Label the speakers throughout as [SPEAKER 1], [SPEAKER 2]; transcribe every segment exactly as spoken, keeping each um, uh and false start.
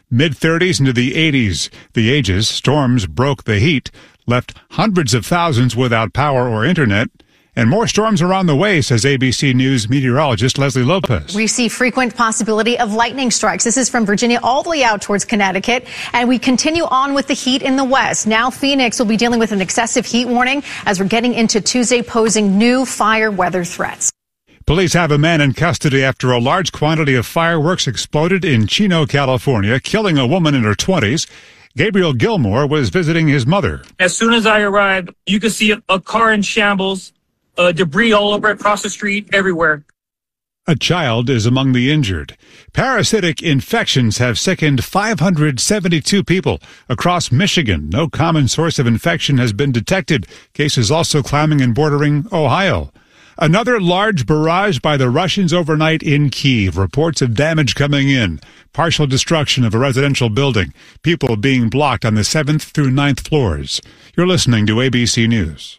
[SPEAKER 1] mid-thirties into the eighties. The ages, storms broke the heat, left hundreds of thousands without power or internet. And more storms are on the way, says A B C News meteorologist Leslie Lopez.
[SPEAKER 2] We see frequent possibility of lightning strikes. This is from Virginia all the way out towards Connecticut. And we continue on with the heat in the west. Now Phoenix will be dealing with an excessive heat warning as we're getting into Tuesday, posing new fire weather threats.
[SPEAKER 1] Police have a man in custody after a large quantity of fireworks exploded in Chino, California, killing a woman in her twenties. Gabriel Gilmore was visiting his mother.
[SPEAKER 3] As soon as I arrived, you could see a, a car in shambles. Uh, debris all over across the street, everywhere.
[SPEAKER 1] A child is among the injured. Parasitic infections have sickened five hundred seventy-two people across Michigan. No common source of infection has been detected. Cases also climbing and bordering Ohio. Another large barrage by the Russians overnight in Kyiv. Reports of damage coming in. Partial destruction of a residential building. People being blocked on the seventh through ninth floors. You're listening to A B C News.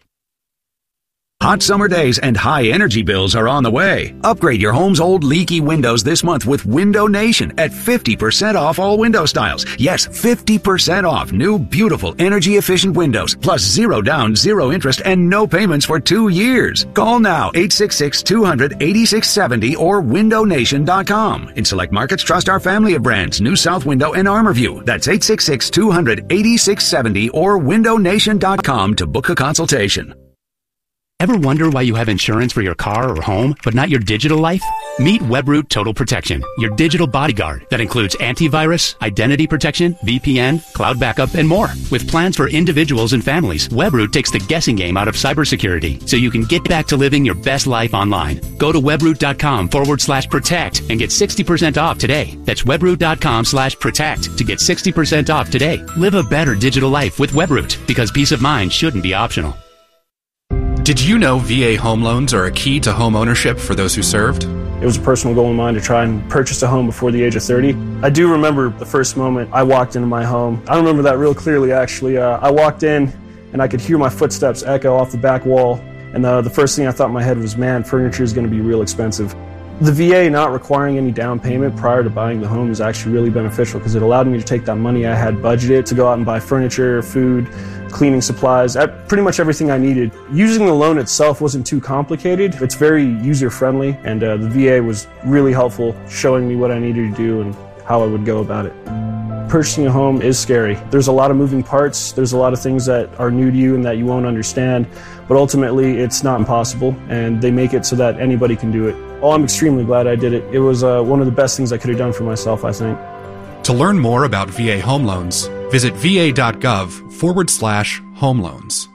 [SPEAKER 4] Hot summer days and high energy bills are on the way. Upgrade your home's old leaky windows this month with Window Nation at fifty percent off all window styles. Yes, fifty percent off new, beautiful, energy-efficient windows, plus zero down, zero interest, and no payments for two years. Call now, eight six six, two hundred, eighty-six seventy or window nation dot com. In select markets, trust our family of brands, New South Window and Armorview. That's eight six six, two hundred, eighty-six seventy or window nation dot com to book a consultation.
[SPEAKER 5] Ever wonder why you have insurance for your car or home, but not your digital life? Meet Webroot Total Protection, your digital bodyguard that includes antivirus, identity protection, V P N, cloud backup, and more. With plans for individuals and families, Webroot takes the guessing game out of cybersecurity so you can get back to living your best life online. Go to webroot.com forward slash protect and get sixty percent off today. That's webroot.com slash protect to get sixty percent off today. Live a better digital life with Webroot, because peace of mind shouldn't be optional.
[SPEAKER 6] Did you know V A home loans are a key to home ownership for those who served?
[SPEAKER 7] It was a personal goal of mine to try and purchase a home before the age of thirty. I do remember the first moment I walked into my home. I remember that real clearly, actually. Uh, I walked in, and I could hear my footsteps echo off the back wall. And uh, the first thing I thought in my head was, man, furniture is going to be real expensive. The V A not requiring any down payment prior to buying the home is actually really beneficial because it allowed me to take that money I had budgeted to go out and buy furniture, food, cleaning supplies, pretty much everything I needed. Using the loan itself wasn't too complicated. It's very user-friendly, and uh, the V A was really helpful, showing me what I needed to do and how I would go about it. Purchasing a home is scary. There's a lot of moving parts. There's a lot of things that are new to you and that you won't understand, but ultimately it's not impossible, and they make it so that anybody can do it. Oh, I'm extremely glad I did it. It was uh, one of the best things I could have done for myself, I think.
[SPEAKER 6] To learn more about V A home loans, visit va.gov forward slash home loans.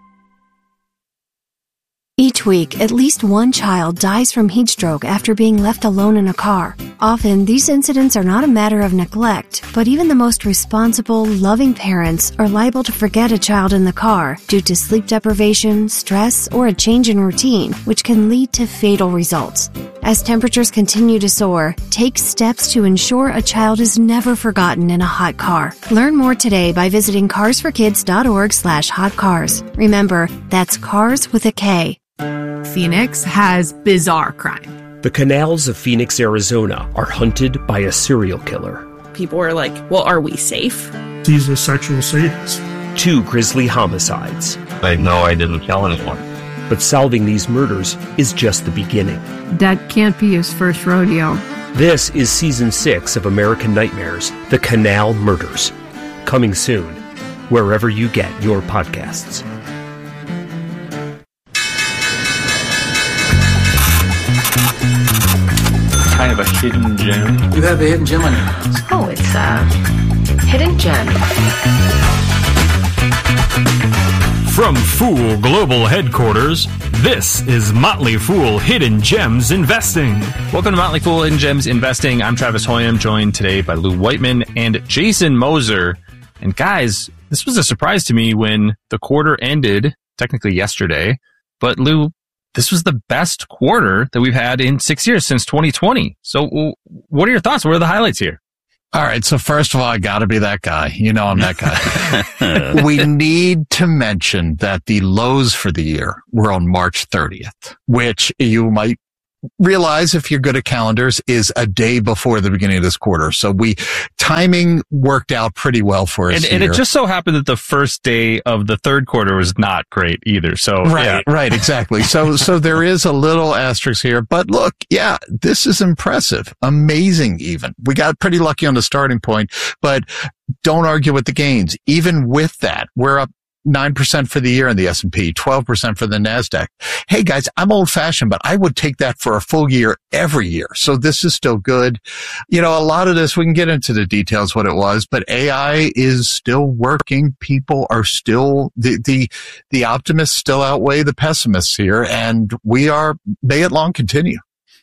[SPEAKER 8] Each week, at least one child dies from heat stroke after being left alone in a car. Often, these incidents are not a matter of neglect, but even the most responsible, loving parents are liable to forget a child in the car due to sleep deprivation, stress, or a change in routine, which can lead to fatal results. As temperatures continue to soar, take steps to ensure a child is never forgotten in a hot car. Learn more today by visiting carsforkids.org slash hot cars. Remember, that's cars with a K.
[SPEAKER 9] Phoenix has bizarre crime.
[SPEAKER 10] The canals of Phoenix, Arizona are hunted by a serial killer.
[SPEAKER 9] People are like, well, are we safe?
[SPEAKER 11] He's a sexual sadist.
[SPEAKER 10] Two grisly homicides.
[SPEAKER 12] I know I didn't kill anyone.
[SPEAKER 10] But solving these murders is just the beginning.
[SPEAKER 13] That can't be his first rodeo.
[SPEAKER 10] This is season six of American Nightmares, The Canal Murders. Coming soon, wherever you get your podcasts.
[SPEAKER 12] Kind of a hidden gem.
[SPEAKER 14] You have a hidden gem on your hands.
[SPEAKER 15] Oh, it's a hidden gem.
[SPEAKER 16] From Fool Global Headquarters, this is Motley Fool Hidden Gems Investing.
[SPEAKER 17] Welcome to Motley Fool Hidden Gems Investing. I'm Travis Hoyam, joined today by Lou Whiteman and Jason Moser. And guys, this was a surprise to me when the quarter ended, technically yesterday. But Lou, this was the best quarter that we've had in six years since twenty twenty. So what are your thoughts? What are the highlights here?
[SPEAKER 18] All right. So first of all, I got to be that guy. You know, I'm that guy. We need to mention that the lows for the year were on March thirtieth, which you might realize, if you're good at calendars, is a day before the beginning of this quarter. So we timing worked out pretty well for us.
[SPEAKER 17] And, and it just so happened that the first day of the third quarter was not great either. So
[SPEAKER 18] right,
[SPEAKER 17] yeah.
[SPEAKER 18] right, exactly. So so there is a little asterisk here, but look, yeah, this is impressive, amazing. Even we got pretty lucky on the starting point, but don't argue with the gains. Even with that, we're up nine percent for the year in the S and P, twelve percent for the NASDAQ. Hey guys, I'm old fashioned, but I would take that for a full year every year. So this is still good. You know, a lot of this, we can get into the details what it was, but A I is still working. People are still, the, the, the optimists still outweigh the pessimists here, and we are, may it long continue.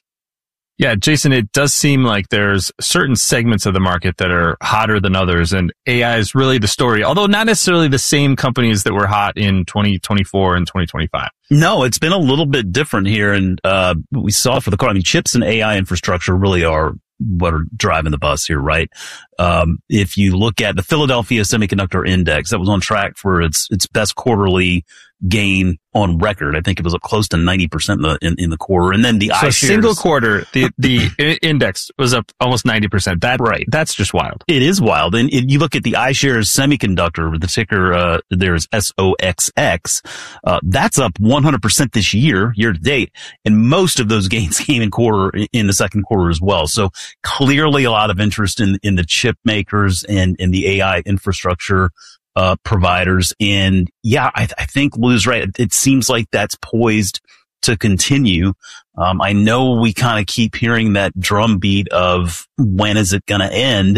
[SPEAKER 17] Yeah, Jason, it does seem like there's certain segments of the market that are hotter than others, and A I is really the story, although not necessarily the same companies that were hot in twenty twenty-four and twenty twenty-five.
[SPEAKER 19] No, it's been a little bit different here, and uh we saw for the car. I mean, chips and A I infrastructure really are what are driving the bus here, right? Um, if you look at the Philadelphia Semiconductor Index, that was on track for its its best quarterly gain on record. I think it was up close to ninety percent in the, in, in the quarter. And then the
[SPEAKER 17] so
[SPEAKER 19] iShares.
[SPEAKER 17] single quarter, the, the index was up almost ninety percent. That, right. That's just wild.
[SPEAKER 19] It is wild. And it, you look at the iShares Semiconductor, the ticker, uh, there's S O X X, uh, that's up one hundred percent this year, year to date. And most of those gains came in quarter, in the second quarter as well. So clearly a lot of interest in, in the chip makers and in the A I infrastructure Uh, providers. And yeah, I, th- I think Lou's right. It, it seems like that's poised to continue. Um, I know we kind of keep hearing that drumbeat of when is it going to end?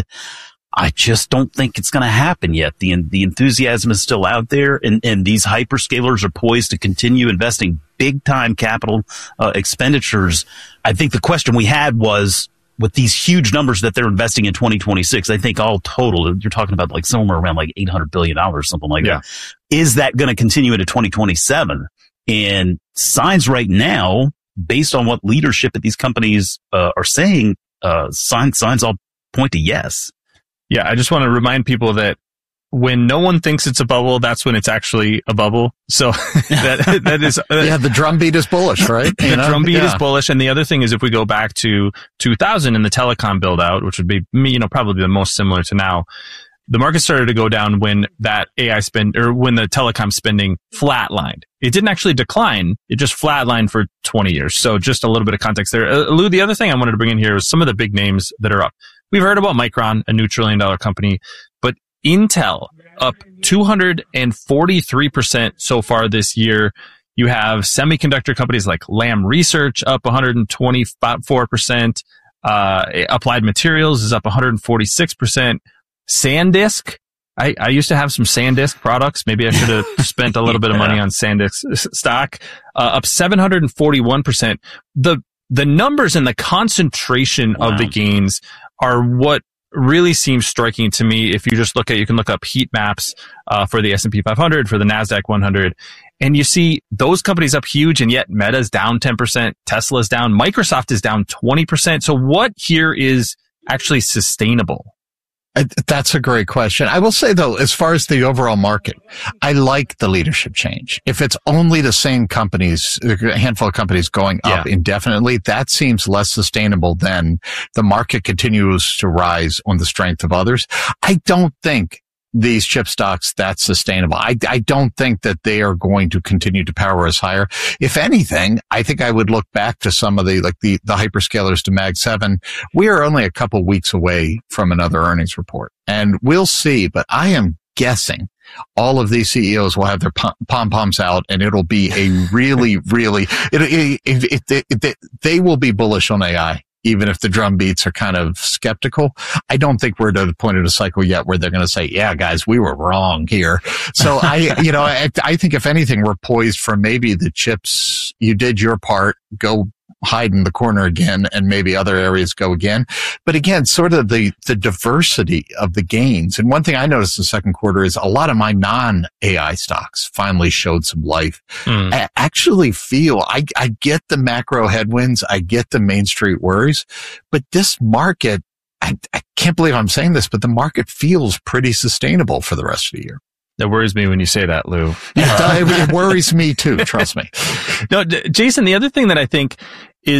[SPEAKER 19] I just don't think it's going to happen yet. The, the enthusiasm is still out there, and, and these hyperscalers are poised to continue investing big time capital, uh, expenditures. I think the question we had was, with these huge numbers that they're investing in twenty twenty-six, I think all total, you're talking about like somewhere around like eight hundred billion dollars, something like
[SPEAKER 17] yeah.
[SPEAKER 19] that. Is that going to continue into twenty twenty-seven? And signs right now, based on what leadership at these companies uh, are saying, uh, signs, signs all point to yes.
[SPEAKER 17] Yeah, I just want to remind people that when no one thinks it's a bubble, that's when it's actually a bubble. So that that is uh,
[SPEAKER 18] yeah. The drumbeat is bullish, right?
[SPEAKER 17] The
[SPEAKER 18] you know?
[SPEAKER 17] drumbeat
[SPEAKER 18] yeah.
[SPEAKER 17] is bullish, and the other thing is, if we go back to two thousand and the telecom build out, which would be you know probably the most similar to now, the market started to go down when that A I spend or when the telecom spending flatlined. It didn't actually decline; it just flatlined for twenty years. So just a little bit of context there. Uh, Lou, the other thing I wanted to bring in here is some of the big names that are up. We've heard about Micron, a new trillion dollar company, but Intel up two hundred forty-three percent so far this year. You have semiconductor companies like Lam Research up one hundred twenty-four percent. Uh, Applied Materials is up one hundred forty-six percent. SanDisk. I, I used to have some SanDisk products. Maybe I should have spent a little yeah. bit of money on SanDisk stock. Uh, up seven hundred forty-one percent. The, the numbers and the concentration wow. of the gains are what really seems striking to me. If you just look at, you can look up heat maps uh, for the S and P five hundred, for the NASDAQ one hundred, and you see those companies up huge, and yet Meta's down ten percent, Tesla's down, Microsoft is down twenty percent. So what here is actually sustainable?
[SPEAKER 18] That's a great question. I will say, though, as far as the overall market, I like the leadership change. If it's only the same companies, a handful of companies going up yeah. indefinitely, that seems less sustainable than the market continues to rise on the strength of others. I don't think these chip stocks, that's sustainable. I, I don't think that they are going to continue to power us higher. If anything, I think I would look back to some of the, like the, the hyperscalers to Mag seven. We are only a couple weeks away from another earnings report, and we'll see, but I am guessing all of these C E Os will have their pom-poms out, and it'll be a really, really, it, it, it, it, it, it, they will be bullish on A I. Even if the drum beats are kind of skeptical, I don't think we're to the point of the cycle yet where they're going to say, yeah, guys, we were wrong here. So I, you know, I, I think if anything, we're poised for maybe the chips. You did your part, go hide in the corner again, and maybe other areas go again. But again, sort of the, the diversity of the gains. And one thing I noticed in the second quarter is a lot of my non-A I stocks finally showed some life. Mm. I actually feel, I, I get the macro headwinds. I get the Main Street worries, but this market, I, I can't believe I'm saying this, but the market feels pretty sustainable for the rest of the year.
[SPEAKER 17] That worries me when you say that, Lou.
[SPEAKER 18] Uh, it worries me too, trust me.
[SPEAKER 17] No, D- Jason, the other thing that I think is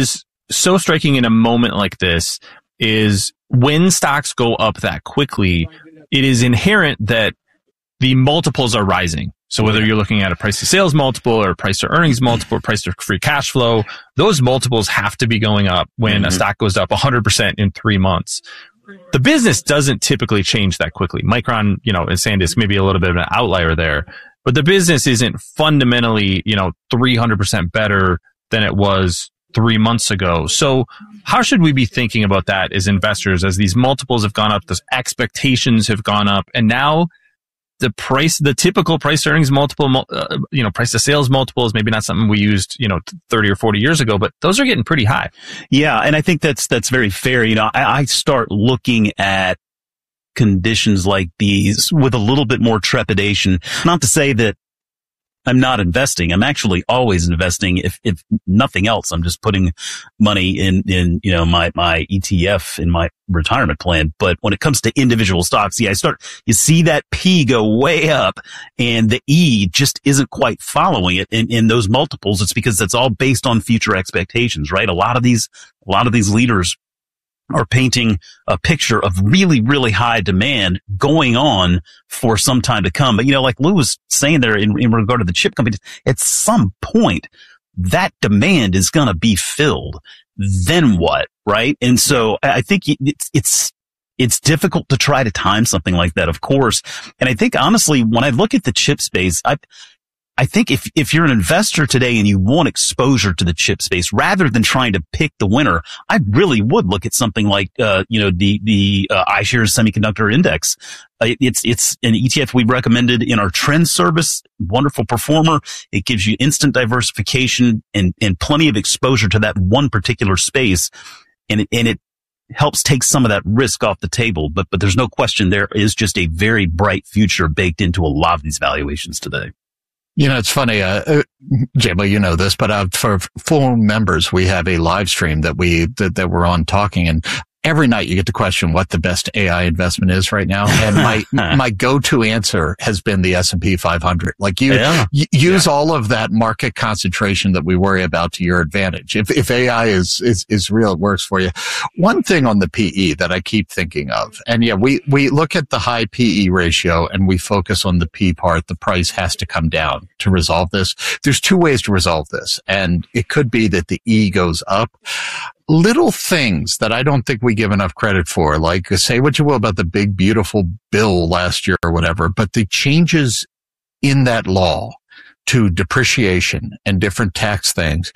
[SPEAKER 17] so striking in a moment like this is when stocks go up that quickly, it is inherent that the multiples are rising. So whether you're looking at a price to sales multiple or price to earnings multiple or price to free cash flow, those multiples have to be going up when mm-hmm. a stock goes up one hundred percent in three months. The business doesn't typically change that quickly. Micron, you know, and SanDisk may be a little bit of an outlier there, but the business isn't fundamentally, you know, three hundred percent better than it was three months ago. So how should we be thinking about that as investors, as these multiples have gone up, the expectations have gone up, and now the price, the typical price to earnings multiple, uh, you know, price to sales multiple is maybe not something we used, you know, thirty or forty years ago, but those are getting pretty high.
[SPEAKER 19] Yeah. And I think that's, that's very fair. You know, I, I start looking at conditions like these with a little bit more trepidation. Not to say that I'm not investing. I'm actually always investing. If, if nothing else, I'm just putting money in, in, you know, my, my E T F in my retirement plan. But when it comes to individual stocks, yeah, I start, you see that P go way up and the E just isn't quite following it in, in those multiples. It's because that's all based on future expectations, right? A lot of these, a lot of these leaders are painting a picture of really, really high demand going on for some time to come. But, you know, like Lou was saying there in, in regard to the chip companies, at some point, that demand is going to be filled. Then what, right? And so I think it's, it's, it's difficult to try to time something like that, of course. And I think, honestly, when I look at the chip space, I, I think if, if you're an investor today and you want exposure to the chip space, rather than trying to pick the winner, I really would look at something like, uh, you know, the, the, uh, iShares Semiconductor Index. Uh, it's, it's an E T F we recommended in our trend service. Wonderful performer. It gives you instant diversification and, and plenty of exposure to that one particular space. And it, and it helps take some of that risk off the table. But, but there's no question there is just a very bright future baked into a lot of these valuations today.
[SPEAKER 18] You know, it's funny, uh, J-Mo, you know this, but uh, for full members, we have a live stream that we, that, that we're on talking, and every night you get to question what the best A I investment is right now. And my, my go-to answer has been the S and P five hundred. Like you, yeah. y- use yeah. all of that market concentration that we worry about to your advantage. If, if A I is, is, is real, it works for you. One thing on the P E that I keep thinking of, and yeah, we, we look at the high P E ratio and we focus on the P part. The price has to come down to resolve this. There's two ways to resolve this. And it could be that the E goes up. Little things that I don't think we give enough credit for, like say what you will about the big, beautiful bill last year or whatever, but the changes in that law to depreciation and different tax things,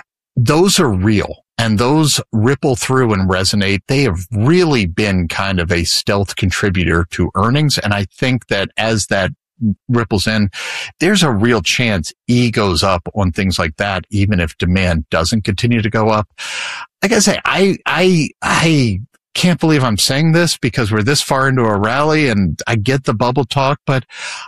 [SPEAKER 18] those are real and those ripple through and resonate. They have really been kind of a stealth contributor to earnings. And I think that as that ripples in, there's a real chance E goes up on things like that, even if demand doesn't continue to go up. Like I say, I, I, I can't believe I'm saying this because we're this far into a rally and I get the bubble talk, but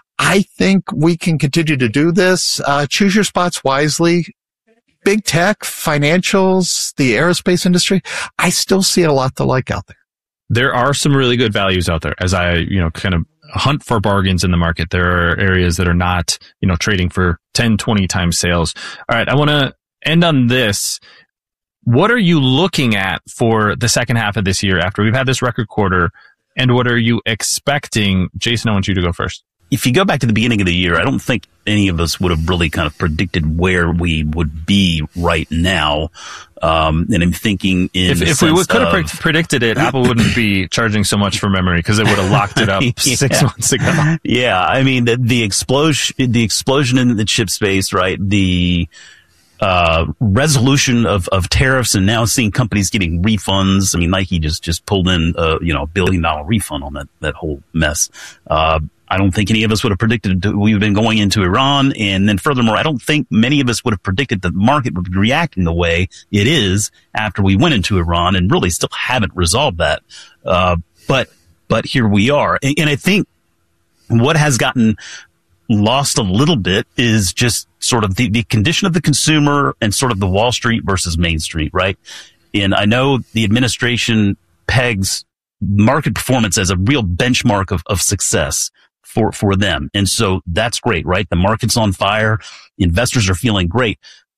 [SPEAKER 18] I think we can continue to do this. Uh, choose your spots wisely. Big tech, financials, the aerospace industry. I still see a lot to like out there.
[SPEAKER 17] There are some really good values out there as I, you know, kind of hunt for bargains in the market. There are areas that are not, you know, trading for ten, twenty times sales. All right. I want to end on this. What are you looking at for the second half of this year after we've had this record quarter? And what are you expecting? Jason, I want you to go first.
[SPEAKER 19] If you go back to the beginning of the year, I don't think any of us would have really kind of predicted where we would be right now. Um, and I'm thinking in
[SPEAKER 17] if,
[SPEAKER 19] the
[SPEAKER 17] if
[SPEAKER 19] sense
[SPEAKER 17] we would, could have
[SPEAKER 19] of,
[SPEAKER 17] pre- predicted it, Apple wouldn't be charging so much for memory because it would have locked it up yeah. six months ago.
[SPEAKER 19] Yeah, I mean the, the explosion, the explosion in the chip space, right? The uh resolution of of tariffs, and now seeing companies getting refunds. I mean, Nike just just pulled in a you know a billion dollar refund on that that whole mess. Uh, I don't think any of us would have predicted we've been going into Iran. And then furthermore, I don't think many of us would have predicted the market would be reacting the way it is after we went into Iran, and really still haven't resolved that. Uh, but, but here we are. And, and I think what has gotten lost a little bit is just sort of the, the condition of the consumer and sort of the Wall Street versus Main Street, right? And I know the administration pegs market performance as a real benchmark of, of success for, for them. And so that's great, right? The market's on fire. Investors are feeling great.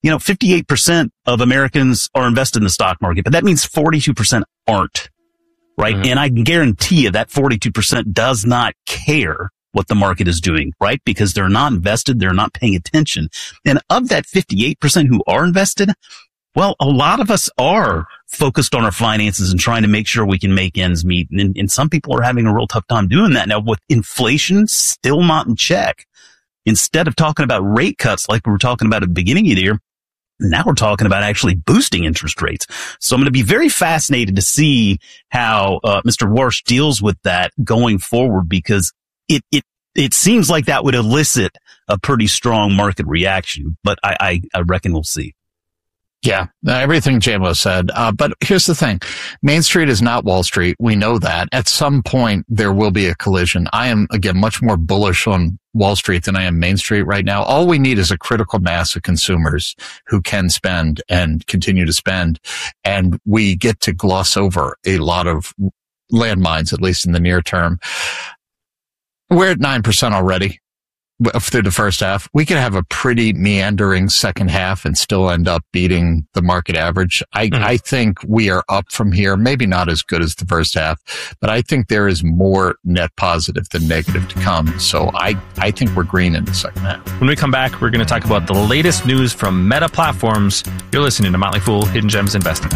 [SPEAKER 19] you know, fifty-eight percent of Americans are invested in the stock market, but that means forty-two percent aren't, right? Mm-hmm. And I can guarantee you that forty-two percent does not care what the market is doing, right? Because they're not invested, they're not paying attention. And of that fifty-eight percent who are invested, well, a lot of us are focused on our finances and trying to make sure we can make ends meet. And, and some people are having a real tough time doing that. Now, with inflation still not in check, instead of talking about rate cuts like we were talking about at the beginning of the year, now we're talking about actually boosting interest rates. So I'm going to be very fascinated to see how uh, Mister Warsh deals with that going forward, because it, it, it seems like that would elicit a pretty strong market reaction, but I, I, I reckon we'll see.
[SPEAKER 18] Yeah, everything J M O said. Uh, but here's the thing. Main Street is not Wall Street. We know that. At some point, there will be a collision. I am, again, much more bullish on Wall Street than I am Main Street right now. All we need is a critical mass of consumers who can spend and continue to spend. And we get to gloss over a lot of landmines, at least in the near term. We're at nine percent already through the first half. We could have a pretty meandering second half and still end up beating the market average. I, mm-hmm. I think we are up from here, maybe not as good as the first half, but I think there is more net positive than negative to come. So I, I think we're green in the second half.
[SPEAKER 17] When we come back, we're going to talk about the latest news from Meta Platforms. You're listening to Motley Fool Hidden Gems Investing.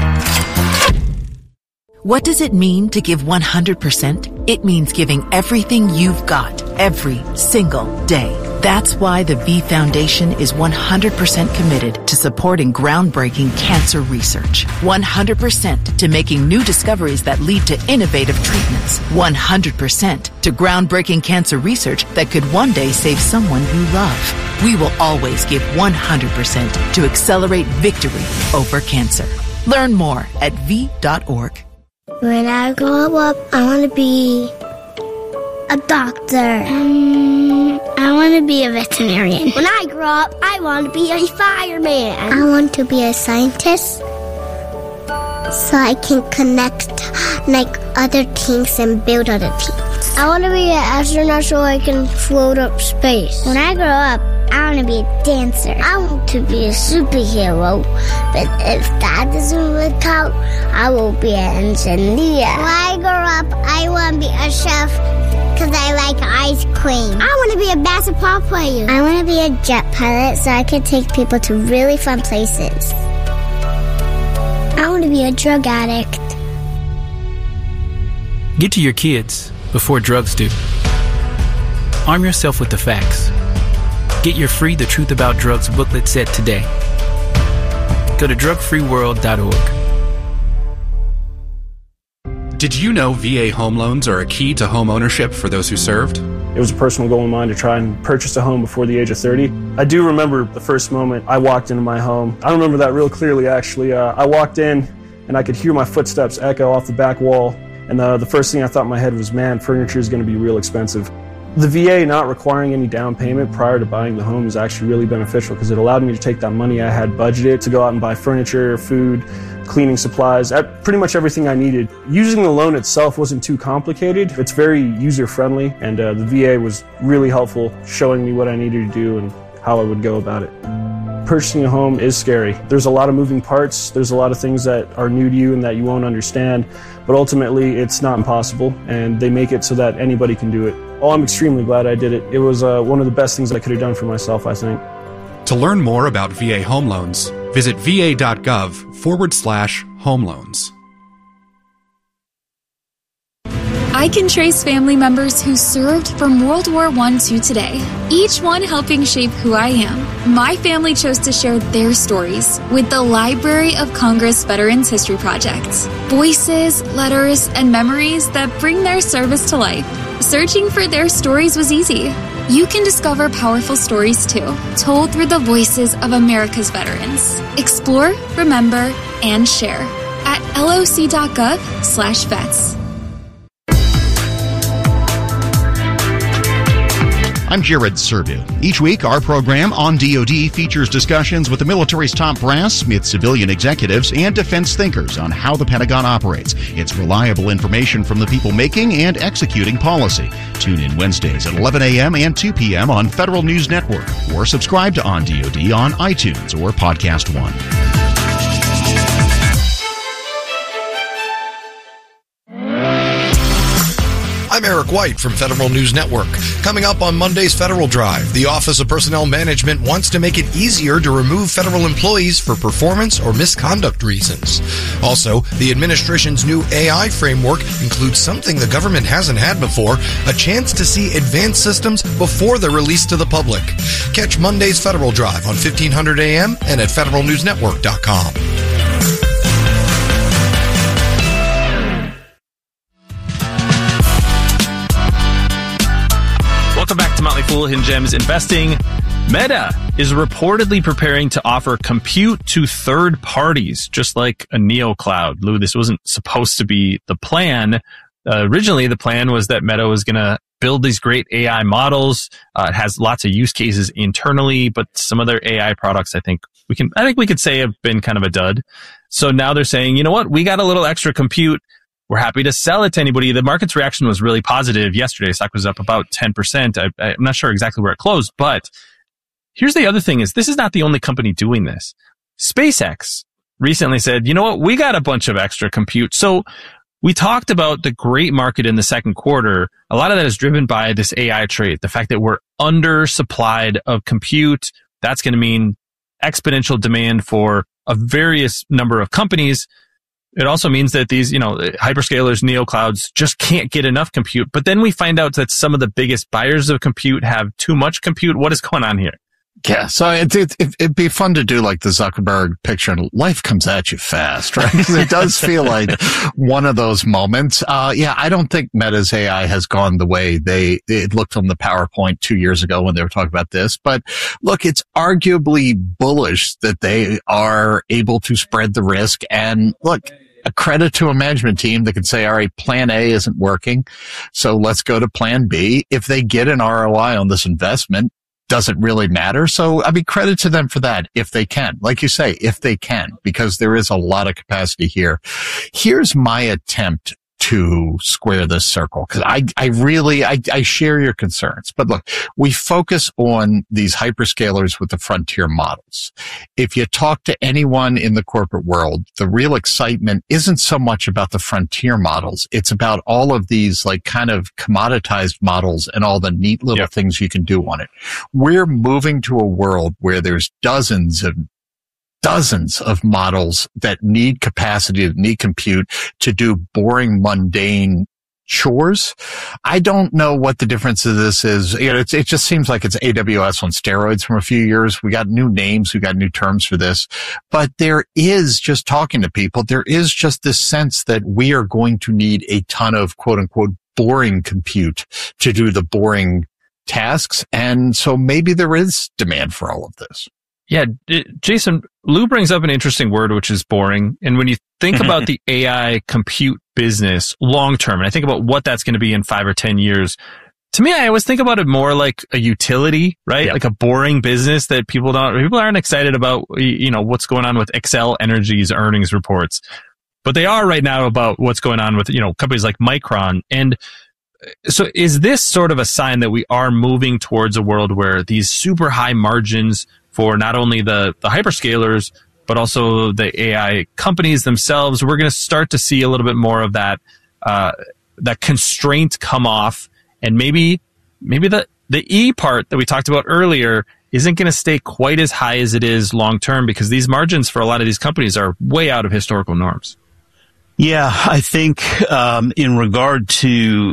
[SPEAKER 20] What does it mean to give one hundred percent? It means giving everything you've got every single day. That's why the V Foundation is one hundred percent committed to supporting groundbreaking cancer research. one hundred percent to making new discoveries that lead to innovative treatments. one hundred percent to groundbreaking cancer research that could one day save someone you love. We will always give one hundred percent to accelerate victory over cancer. Learn more at V dot org.
[SPEAKER 21] When I grow up, I want to be a doctor. Um, I want to be a veterinarian. When I grow up, I want to be a fireman. I want to be a scientist so I can connect like other teams and build other teams. I want to be an astronaut so I can float up space. When I grow up, I want to be a dancer. I want to be a superhero. But if that doesn't work out, I will be an engineer. When I grow up, I want to be a chef because I like ice cream. I want to be a basketball player. I want to be a jet pilot so I can take people to really fun places. I want to be a drug addict.
[SPEAKER 22] Get to your kids before drugs do. Arm yourself with the facts. Get your free The Truth About Drugs booklet set today. Go to drug free world dot org.
[SPEAKER 6] Did you know V A home loans are a key to home ownership for those who served?
[SPEAKER 7] It was a personal goal of mine to try and purchase a home before the age of thirty. I do remember the first moment I walked into my home. I remember that real clearly, actually. Uh, I walked in and I could hear my footsteps echo off the back wall. And uh, the first thing I thought in my head was, man, furniture is going to be real expensive. The V A not requiring any down payment prior to buying the home is actually really beneficial because it allowed me to take that money I had budgeted to go out and buy furniture, food, cleaning supplies, pretty much everything I needed. Using the loan itself wasn't too complicated. It's very user-friendly, and uh, the V A was really helpful, showing me what I needed to do and how I would go about it. Purchasing a home is scary. There's a lot of moving parts. There's a lot of things that are new to you and that you won't understand, but ultimately it's not impossible, and they make it so that anybody can do it. Oh, I'm extremely glad I did it. It was uh, one of the best things I could have done for myself, I think.
[SPEAKER 6] To learn more about V A home loans, visit va.gov forward slash home loans.
[SPEAKER 23] I can trace family members who served from World War One to today, each one helping shape who I am. My family chose to share their stories with the Library of Congress Veterans History Project. Voices, letters, and memories that bring their service to life. Searching for their stories was easy. You can discover powerful stories too, told through the voices of America's veterans. Explore, remember, and share at loc.gov slash vets.
[SPEAKER 1] I'm Jared Serbu. Each week, our program on D O D features discussions with the military's top brass, with civilian executives, and defense thinkers on how the Pentagon operates. It's reliable information from the people making and executing policy. Tune in Wednesdays at eleven a.m. and two p.m. on Federal News Network, or subscribe to On D O D on iTunes or Podcast One.
[SPEAKER 2] I'm Eric White from Federal News Network. Coming up on Monday's Federal Drive, the Office of Personnel Management wants to make it easier to remove federal employees for performance or misconduct reasons. Also, the administration's new A I framework includes something the government hasn't had before, a chance to see advanced systems before they're released to the public. Catch Monday's Federal Drive on fifteen hundred a.m. and at federal news network dot com.
[SPEAKER 17] Welcome back to Motley Fool Hidden Gems Investing. Meta is reportedly preparing to offer compute to third parties, just like a NeoCloud. Lou, this wasn't supposed to be the plan. Uh, originally, the plan was that Meta was going to build these great A I models. Uh, it has lots of use cases internally, but some of their A I products, I think we can, I think we could say have been kind of a dud. So now they're saying, you know what? We got a little extra compute. We're happy to sell it to anybody. The market's reaction was really positive yesterday. Stock was up about ten percent. I, I'm not sure exactly where it closed, but here's the other thing is this is not the only company doing this. SpaceX recently said, you know what? We got a bunch of extra compute. So we talked about the great market in the second quarter. A lot of that is driven by this A I trade. The fact that we're undersupplied of compute. That's going to mean exponential demand for a various number of companies. It also means that these, you know, hyperscalers, neoclouds just can't get enough compute. But then we find out that some of the biggest buyers of compute have too much compute. What is going on here?
[SPEAKER 18] Yeah, so it, it, it, it'd be fun to do like the Zuckerberg picture, and life comes at you fast, right? It does feel like one of those moments. Uh, yeah, I don't think Meta's A I has gone the way they, it looked on the PowerPoint two years ago when they were talking about this. But look, it's arguably bullish that they are able to spread the risk. And look, a credit to a management team that can say, all right, plan A isn't working, so let's go to plan B. If they get an R O I on this investment, doesn't really matter. So, I mean, credit to them for that if they can. Like you say, if they can, because there is a lot of capacity here. Here's my attempt to square this circle, because I, I really, I, I share your concerns. But look, we focus on these hyperscalers with the frontier models. If you talk to anyone in the corporate world, the real excitement isn't so much about the frontier models. It's about all of these like kind of commoditized models and all the neat little yep. things you can do on it. We're moving to a world where there's dozens of dozens of models that need capacity, that need compute to do boring, mundane chores. I don't know what the difference of this is. You know, it's, it just seems like it's A W S on steroids from a few years. We got new names. We got new terms for this, but there is, just talking to people, there is just this sense that we are going to need a ton of quote unquote boring compute to do the boring tasks. And so maybe there is demand for all of this.
[SPEAKER 17] Yeah, Jason, Lou brings up an interesting word, which is boring. And when you think about the A I compute business long term, and I think about what that's going to be in five or ten years, to me, I always think about it more like a utility, right? Yep. Like a boring business that people don't, people aren't excited about, you know, what's going on with Xcel Energy's earnings reports. But they are right now about what's going on with, you know, companies like Micron. And so is this sort of a sign that we are moving towards a world where these super high margins for not only the, the hyperscalers, but also the A I companies themselves, we're going to start to see a little bit more of that, uh, that constraint come off. And maybe, maybe the, the E part that we talked about earlier isn't going to stay quite as high as it is long term, because these margins for a lot of these companies are way out of historical norms.
[SPEAKER 19] Yeah, I think um in regard to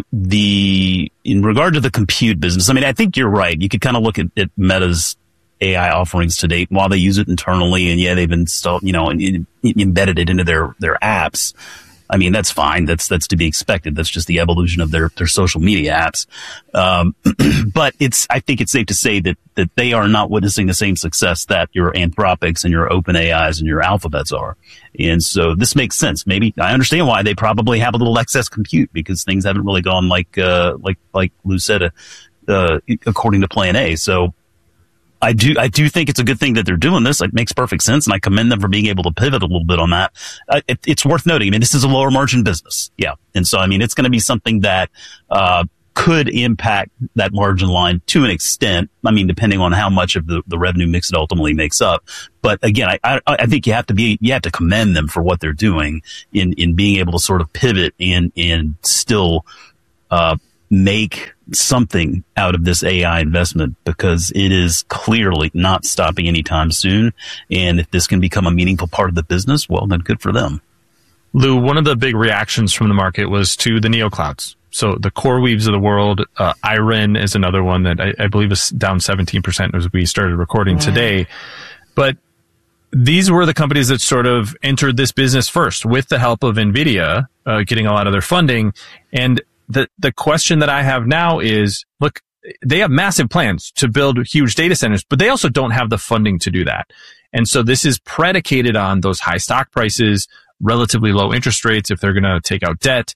[SPEAKER 19] the in regard to the compute business, I mean, I think you're right. You could kind of look at, at Meta's A I offerings to date, while they use it internally, and yeah, they've installed, you know, in, in, embedded it into their their apps. I mean, that's fine. That's that's to be expected. That's just the evolution of their their social media apps. Um, but it's I think it's safe to say that that they are not witnessing the same success that your Anthropics and your OpenAIs and your Alphabets are. And so this makes sense. Maybe I understand why they probably have a little excess compute, because things haven't really gone like uh like like Lou said, uh, uh, according to Plan A. So I do I do think it's a good thing that they're doing this. It makes perfect sense, and I commend them for being able to pivot a little bit on that. Uh, it, it's worth noting. I mean, this is a lower margin business, yeah, and so I mean, it's going to be something that uh, could impact that margin line to an extent. I mean, depending on how much of the, the revenue mix it ultimately makes up. But again, I, I, I think you have to be, you have to commend them for what they're doing in, in being able to sort of pivot and, and still, uh, make something out of this A I investment, because it is clearly not stopping anytime soon. And if this can become a meaningful part of the business, well, then good for them.
[SPEAKER 17] Lou, one of the big reactions from the market was to the neoclouds. So the CoreWeaves of the world, uh, Iron is another one that I, I believe is down seventeen percent as we started recording today. But these were the companies that sort of entered this business first with the help of NVIDIA, uh, getting a lot of their funding. And the, the question that I have now is, look, they have massive plans to build huge data centers, but they also don't have the funding to do that. And so this is predicated on those high stock prices, relatively low interest rates if they're going to take out debt.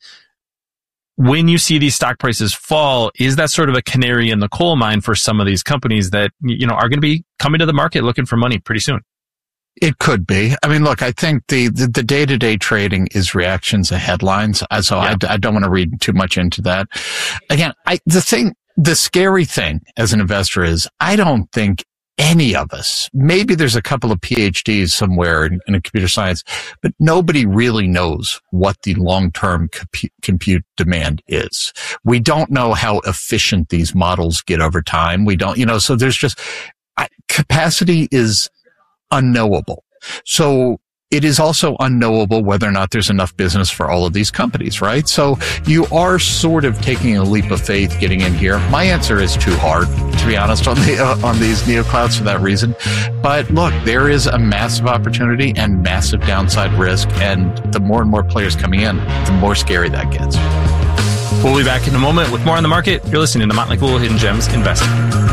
[SPEAKER 17] When you see these stock prices fall, is that sort of a canary in the coal mine for some of these companies that, you know, are going to be coming to the market looking for money pretty soon?
[SPEAKER 18] It could be. I mean, look, I think the, the, the day-to-day trading is reactions to headlines. So yeah. I, I don't want to read too much into that. Again, I, the thing, the scary thing as an investor is I don't think any of us, maybe there's a couple of P H Ds somewhere in, in computer science, but nobody really knows what the long-term compu- compute demand is. We don't know how efficient these models get over time. We don't, you know, so there's just, I, capacity is unknowable. So it is also unknowable whether or not there's enough business for all of these companies, right? So you are sort of taking a leap of faith getting in here. My answer is too hard, to be honest, on the uh, on these neoclouds for that reason. But look, there is a massive opportunity and massive downside risk, and the more and more players coming in, the more scary that gets.
[SPEAKER 17] We'll be back in a moment with more on the market. You're listening to Motley Fool Hidden Gems Investing.